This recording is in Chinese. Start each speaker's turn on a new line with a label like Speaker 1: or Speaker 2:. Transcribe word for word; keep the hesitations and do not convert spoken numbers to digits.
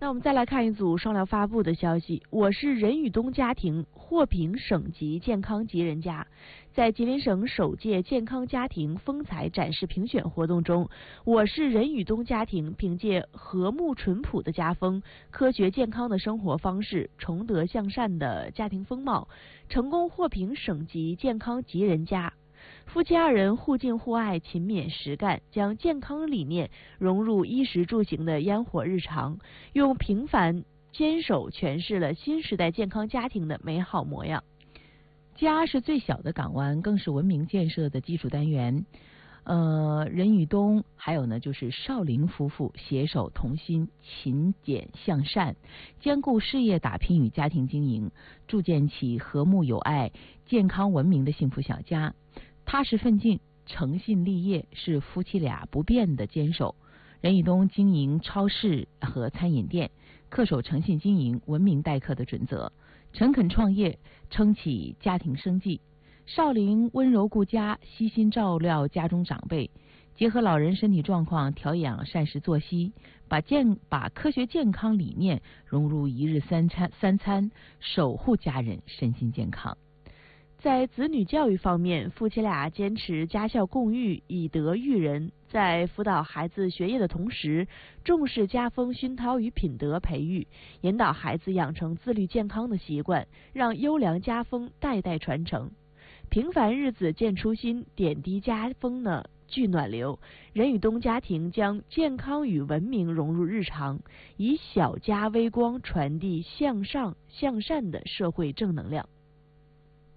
Speaker 1: 那我们再来看一组双疗发布的消息。我市任宇东家庭获评省级健康吉人家。在吉林省首届健康家庭风采展示评选活动中，我市任宇东家庭凭借和睦淳朴的家风、科学健康的生活方式、崇德向善的家庭风貌，成功获评省级健康吉人家。夫妻二人互敬互爱、勤勉实干，将健康理念融入衣食住行的烟火日常，用平凡坚守诠释了新时代健康家庭的美好模样。
Speaker 2: 家是最小的港湾，更是文明建设的基础单元。呃，任宇东还有呢，就是邵玲夫妇携手同心、勤俭向善，兼顾事业打拼与家庭经营，铸建起和睦友爱、健康文明的幸福小家。踏实奋进、诚信立业是夫妻俩不变的坚守。任宇东经营超市和餐饮店，恪守诚信经营、文明待客的准则，诚恳创业，撑起家庭生计。邵玲温柔顾家，悉心照料家中长辈，结合老人身体状况调养膳食作息，把健把科学健康理念融入一日三餐三餐，守护家人身心健康。
Speaker 1: 在子女教育方面，夫妻俩坚持家校共育，以德育人。在辅导孩子学业的同时，重视家风熏陶与品德培育，引导孩子养成自律健康的习惯，让优良家风代代传承。平凡日子见初心，点滴家风呢聚暖流。任宇东家庭将健康与文明融入日常，以小家微光传递向上向善的社会正能量。